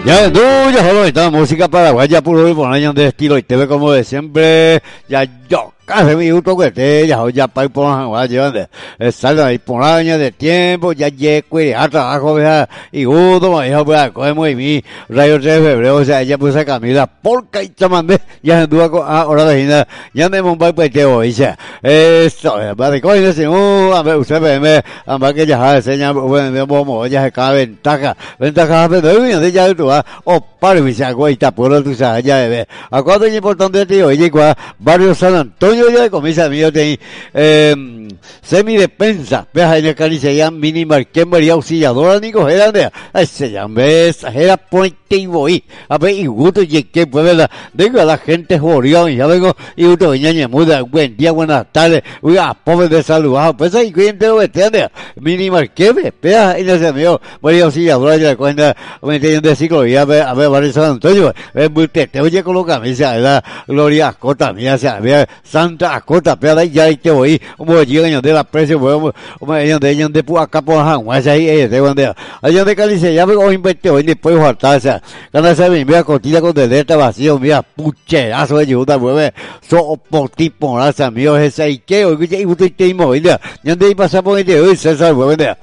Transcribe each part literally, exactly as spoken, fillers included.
Ya, no, ya solo esta música paraguaya puro y por años de estilo y T V como de siempre, ya yo. Casi minuto que te ya ya para por la llevan de salgan ahí por años de tiempo ya llegue a trabajo vea y uno me dijo pues cómo y mi rayo de febrero o sea ella puso Camila porque y chamande ya duda con ahora de hina ya de Mumbai pues te voy ya esto va de coño si no a ver usted me a ver que ya enseña bueno vamos ya se cae ventaja ventaja pero de ya tú o para mi se agüita por tu sabes ya ve acuerdo importante tío oye igual barrio San Antonio ya de comisa mío de eh, semidefensa veja en el cari se llama mini marqués María Auxiliadora ni cogerán de se llama esa era puente y voy a ver y gusto y que puede la venga la gente jodió y ya vengo y gusto ñaña muda buen día buenas tardes uy a pobre de saludado pues ahí cliente lo entiende mini marqués veja en ese mío María Auxiliadora ya cuenta me entiende de ciclo y a ver a ver Barrio San Antonio es muy te oye con lo camisa la Gloria Acota mía se había Santa Acota, pero ahí ya hay que voy, como llegan de la precio, como ellos de ellos de acá por Hanguas, ahí ellos de bandera. Allá de Cali se llama hoy invertido, hoy después faltar, o sea, cuando se me mira cortina con deleta vacío, mira, pucherazo de ayuda, mueve, so por tipo, raza, mío, ese y que, hoy que usted te inmovilla, ya de ahí pasa por el hoy, César, mueve,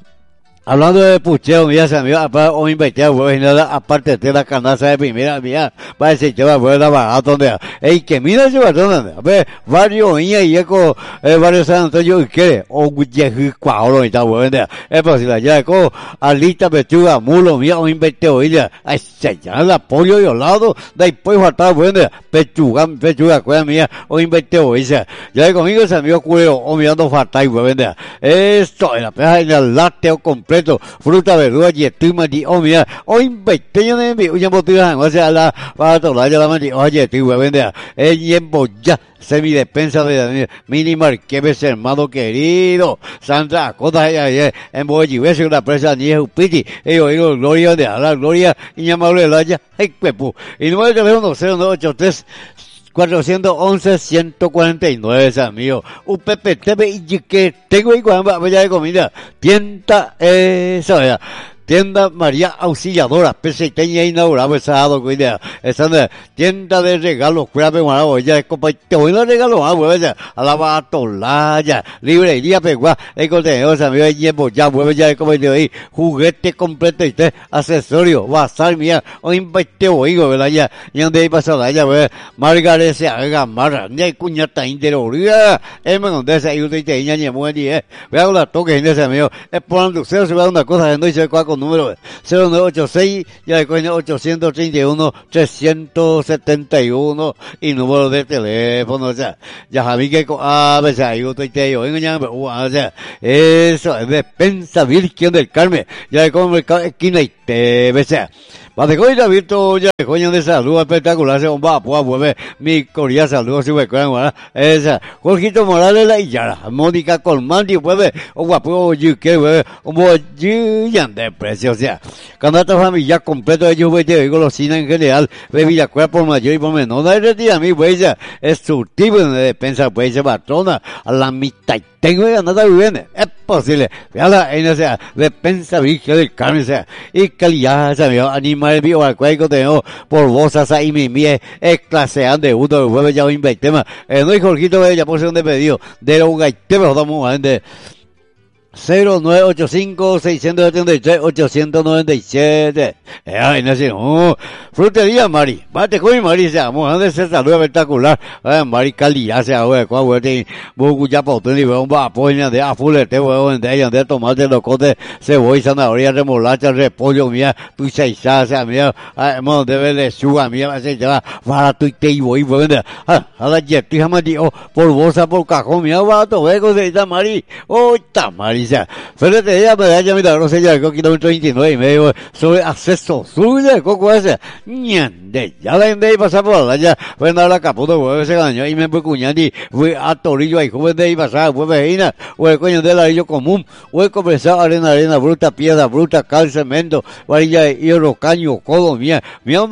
hablando de pucheo, mira, se me va o invertido, nada, aparte de la canasta de primera, mira, parece que va a volver a barato, donde, ey, que mira ese batón, a ver, varios niños y eco, eh, varios San Antonio, y quiere, o yeji cuadro, y tal, bueno, es posible, ya, eco, alita, pechuga, mulo, mira, o invertido, ella, ay, se llama el apoyo y al lado, después faltar, bueno, pechuga, pechuga, cuida mía, o invertido, ella, ya conmigo se me ocurre, o mirando fatal, bueno, esto, en la peja, en el lácteo completo, fruta, verdura, yetima, di, oh, mira, o invertido, en mi, uya, motiva, o sea, la, para toda la mano, oye, tú, bueno, el tiempo ya, semidespensa de mini marqués, hermano querido, Santa Acota, en Boyivese, una presa ni es upiti, ellos digo, gloria de la gloria, y llamable la ya, ay, pepu, y número de teléfono cero nueve ocho tres cuatrocientos once ciento cuarenta y nueve, amigo. U P P T V y que tengo igual de comida. Tienda, eso ya. Tienda María Auxiliadora, peseteña inaugurada el sábado, cuida. Esa tienda de regalos, cuídame, maravillosa, ella es compa, te voy a regalos, ah, hueve, a la batolaya, librería, pegua, el contenido, amigo, el tiempo, ya, hueve, ya, como te oí, juguete completo, y te, accesorio, bazar, mía, o investe, oigo, ¿verdad? Ya, y donde hay pasado, ya, hueve, Margaret se haga marra, ni hay cuñata interior, es menos de esa, y usted te diña, ni muere, eh, vea la toque, en ese amigo, es por la cero, se ve una cosa, no dice cuál con número cero nueve ocho seis, ya de coño ochocientos treinta y uno, trescientos setenta y uno y número de teléfono, o sea, ya sabí que a veces ahí yo estoy te yo, o sea, eso es Despensa Virgen del Carmen, ya de como esquina y te, o sea, para que hoy abierto ya de coño de salud espectacular, se bomba, pues, pues, mi cordial saludo, si me acuerdan, esa, Jorgito Morales, la Illara, Mónica Colmandi, pues, o guapo, yo que, pues, como yo, de precio, o sea, canasta familiar completo de ellos, pues, te digo, los cines en general, de Villacueva por mayor y por menor, no es de a mí, pues, es su tipo de despensa, pues, patrona, a la mitad, tengo que andar bien, es posible, veala, en esa, Despensa Virgen del Carmen, o sea, y calidad, se me animal el vivo al cuello tengo por vosas ahí mi mie es clasean de uno de jueves ya un inventema eh, no hay Jorgito ya por ser de pedido de los gaiteros vamos a de cero nueve ocho cinco, seis ocho tres, ocho nueve siete. Eh, ay, no sé, no. Frutería Mari. Bate con mi Mari, se llama. ¿Dónde se saluda espectacular? Eh, Mari calidad, se llama. Cuál, güey, te, bugu ya pautón y veo un vapoña de afulete, güey, de ella, de tomate, locote, cebolla, zanahoria, remolacha, repollo, mía, tu seisa, se mía, hermano, debe lechuga, mía, se llama, barato y te y voy, güey, ah, a la jetija, Mari, oh, por bolsa, por cajón, mía, barato, güey, con esa Mari, oh, está Mari. Pero te ella medalla milagrosa ya con kilómetro veintinueve y medio sobre acceso suya coco ese ñande ya la ende y pasar por allá fue a la caputa huevo ese año y me fue cuñandi fue a Torillo ahí joven de ahí pasar fue vejina o el coño del arillo común o el conversado arena arena bruta piedra bruta cal cemento varilla hierro caño codo mía mirando fatal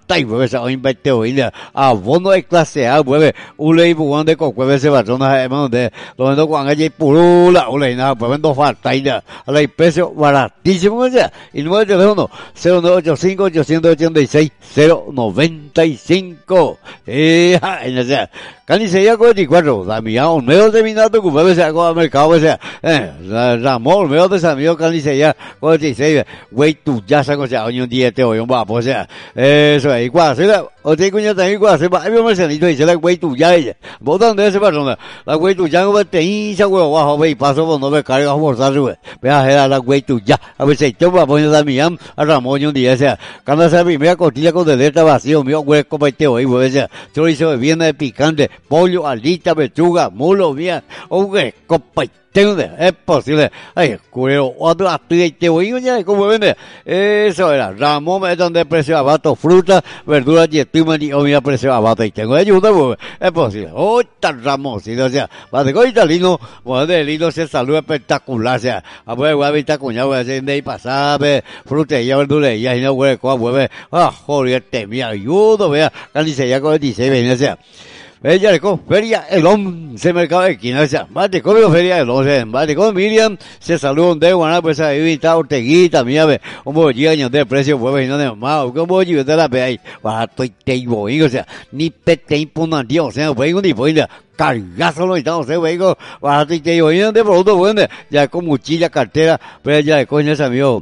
tay với sao anh bạch tiêu hình à vốn nó classe A với u lấy bộ quan để có với sẽ bắt trong này mà để rồi nó quảng cái gì puru là u lấy nào với nó phát tay đó lấy precio baratísimo ya y número de teléfono cero nueve ocho cinco ochocientos ochenta y seis cero noventa y cinco eh en ese Carnicería cuarenta y cuatro, Damián Olmedo terminando con bebé se con mercado ese eh Ramón Olmedo de San Miguel Carnicería cuarenta y seis güey tú ya sabes que hoy un día te voy a un papo o sea eso es igual se la o te cuña también igual se va a ver mercenito y se la güey tú ya ella vos dónde ese persona la güey tú ya no te hincha güey bajo ve y paso por no me carga forzar güey vea la güey tú ya a ver si te va a poner Damián a Ramón un día ese cuando se primera costilla con deleta vacío mío güey como este hoy güey ese chorizo viene de picante pollo, alita, pechuga, mulo, bien, un copa es posible. Ay, culero, otro actriz te voy a ¿cómo vende? Eso era. Ramón es donde precio abato, fruta, verduras y estima y comida precio abato. Y tengo ayuda, pues, es posible. Oh, tan Ramón, si no sea, va de coita lindo, bueno, de lindo se salud espectacular, o sea, a poder guavi está cuñado, a hacer de ahí pasar, fruta y verdura y ya, y no huele, como hueve, ah, joder, te me ayudo, vea, casi se ya con el dieciséis, viene, o sea. Ella le co feria el once mercado de quince, mate comió feria el once, mate con Miriam, se saludó de Guaná, pues ahí invitado Orteguita, mía, ve, un bollo años de precio, pues, no de más, que un bollo de la pe ahí, bajato y te voy, o sea, ni pete imponan, tío, o sea, pues, ni pues, cargazo lo estamos, eh, güey, bajato y te voy, de producto, bueno, ya con mochila, cartera, pero ya de coño ese amigo.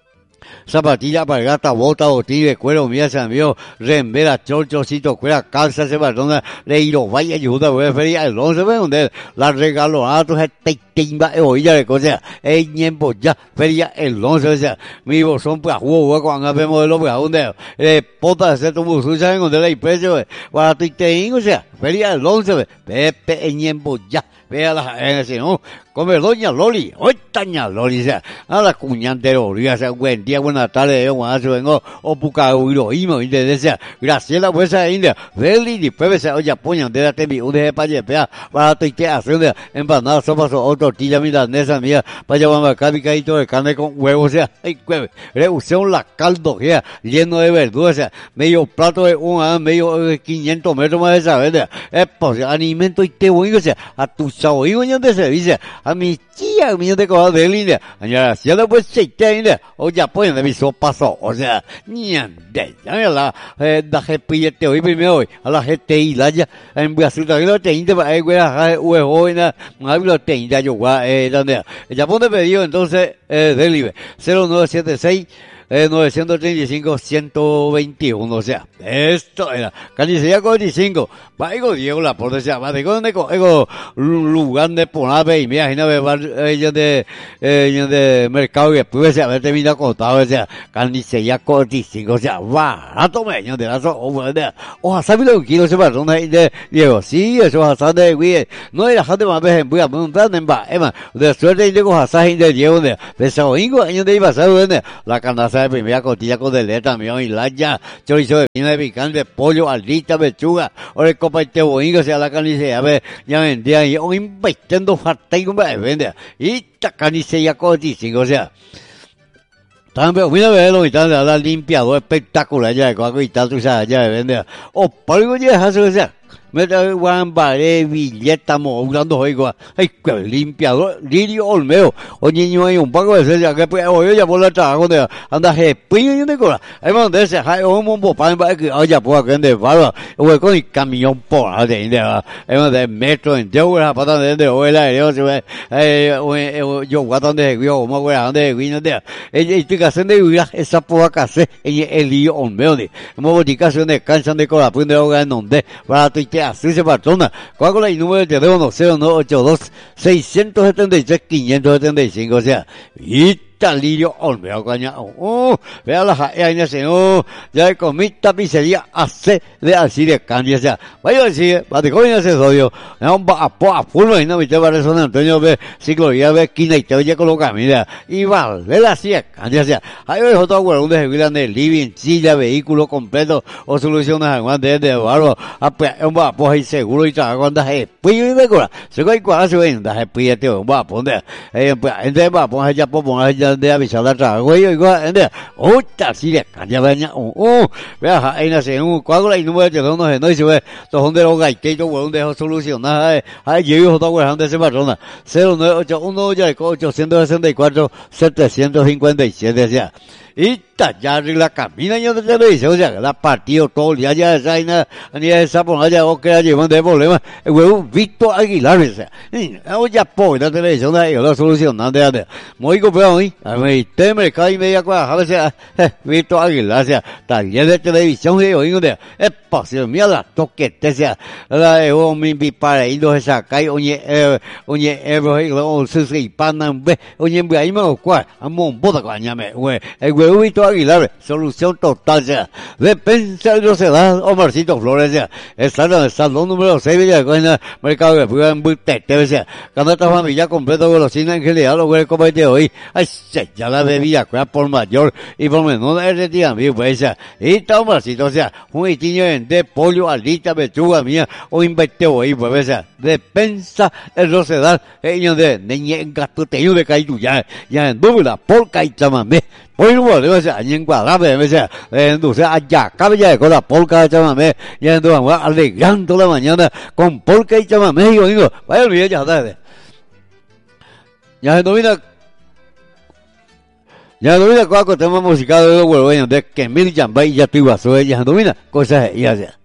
Zapatilla, alpargata, bota, botín de cuero, mía, se envió, rembera, chorchocito, cuera, calza, se batona, reiro, vaya, ayuda, voy a feria, el once, ve, donde la regalo, a tu gente, timba, e oílla, de cosas, e ñempo, ya, feria, el once, o sea, mi bolsón, pues, juego, cuando vemos de lo, pues, donde, eh, pota, se tu busu, saben, donde la precio, para tu te o sea, feria, el once, pepe, e ñempo, ya, vea la, en ese, ¿no? Come doña Loli, hoy doña Loli, o sea, a la cuñante Loli, o sea, buen día, buenas tardes, yo, guanazo, vengo, o puca, uiro, imo, y decía, Graciela, pues, a India, Feli, y pues, oye, poñan, de la temi, un de paye, pea, para tu te haciendo, empanada, sopa, o tortilla, milanesa, mía, para llevar acá, picadito de carne con huevo, o sea, ay, huevo, reducción la caldo, ya, lleno de verduras, o sea, medio plato de un, medio, quinientos metros más de esa vez, es posible, alimento y te voy, o sea, a tu sabor, y de servicio, a mi tía, mi de cosas de línea, añada, si no pues se te o ya pueden de mi sopa, o sea, ni ande, ya la, eh, da je te hoy primero hoy, a la gente y la ya, en Brasil también lo te para eh, güey, a huevo, na, más lo te inda yo, eh, donde, ya pone pedido entonces, eh, delivery, cero nueve siete seis Eh, novecientos treinta y cinco, ciento veintiuno, o sea, esto era, carnicería cuarenta y cinco, va, ego Diego la por decía, va, ego, ego, ego, lugar de ponabe, y me imagino, ellos de, ellos de mercado, y después, se haber terminado contado, o sea, carnicería cuarenta y cinco, o sea, barato, meño, de la so, o, de, o, ¿sabes lo que quiero separar? De, Diego, sí, eso, Hassan de, güey, no era gente más veces, voy a preguntar, en va, Emma, de suerte, y digo, Hassan de Diego, de, de Saoingo, años de iba a ser, de, la canasta de primera costilla con deleta, mío, y laya, chorizo de vino de picante, pollo, alita, pechuga, o el copa y teboingo, o sea, la carnicería, ve, ya vendía, y un investendo fartaigo, me vende, y esta carnicería cuarenta y cinco, o sea, también, mira, ve, lo que está, la limpiador espectacular, ya, de cuaco y tal, tú sabes, ya, vende, o polvo, ya, o sea, me da Juan Baré, Villeta, Mourando, oigo, ay, limpiador, Lirio Olmedo, o niño hay un poco de seria, que pues, oye, ya por la trabajo, de, anda, jepillo, y de cola, hay donde se hay un mombo pan, para que, oye, pues, que de barba, o con el camión por, de, de, hay donde metro, en yo, la pata de, de, o el aéreo, se ve, eh, yo, guatón de, yo, como, güey, donde, güey, de, ella, explicación de, vida, esa poca casa, el Lirio Olmedo, de, modificación de cancha de cola, pues, de, hogar, en donde, para tu así se patrona. Coca-Cola y número de teléfono cero nueve ocho dos, seis siete tres, cinco siete cinco, o sea, y Lirio Olmedo, caña, oh, vea la jaea en ese, oh, ya con mi tapicería hace de así de cambio, o sea, vaya a decir, baticó en ese sodio, un a po a full, y no me te va a resonar, Antonio, ve, ciclovía, ve, esquina, y te oye coloca, mira, y vale, la así de cambio, o sea, hay veces otro acuerdo, donde se cuidan de living, silla, vehículo completo, o soluciones aguantes de barro, un vapo y seguro, y trabajo, anda, espillo y decora, se coge cuadra, se ve, anda, espíllate, un vapo, donde, eh, entonces, vapo, ya por poner, ya ya de avisar la trago y igual ende otra sí le calla baña oh oh vea ahí nace un cuadro y número de no no dice ve to donde lo gai que yo bueno de solucionar hay yo todo bueno de ese patrona cero nueve ocho uno ya ochocientos sesenta y cuatro setecientos cincuenta y siete decía y ya la camina ya de televisión, o sea, la partido todo el día ya esa vaina, ni esa por allá o que la llevan de problemas, el huevo Víctor Aguilar, o sea, ya por la televisión ahí, la solución, nada de muy copiado ahí, a mí, te me cae media cuadra, o sea, Víctor Aguilar, o sea, taller de televisión, y oí, donde, es pasión, mira la toquete, o sea, la de un mi para ir, no se saca, oye, oye, oye, o se se hipanan, oye, ahí me lo cual, a mon bota cañame, güey, el huevo Víctor Aguilar, solución total, ya. Defensa de Rosedad, Omarcito Flores, ya. Está en el salón número seis, Villacuena, Mercado de Fuga, en Butete, ya. Cuando esta familia completa con los cines angeliados, los güeyes como este hoy, ay, ya la de Villacuena por mayor y por menor, es de amigo, pues, ya. Y está Omarcito, o sea, un itinio de pollo, alita, pechuga mía, o inverteo hoy, pues, ya. Defensa de Rosedad, ellos de, de, gatuteño de Caitu, ya, ya, en dúvida, por Caitamamé. Hoy no podemos hacer en Guadalajara, me decía, entonces allá, cabella de cola, polka de chamamé, y entonces vamos alegrando la mañana con polka y chamamé, y yo digo, vaya olvidé ya tarde. Ya se domina, ya se domina cuál tema musical de los huevoños, de que mil chambay ya estoy vaso, ya se domina, cosas, y así.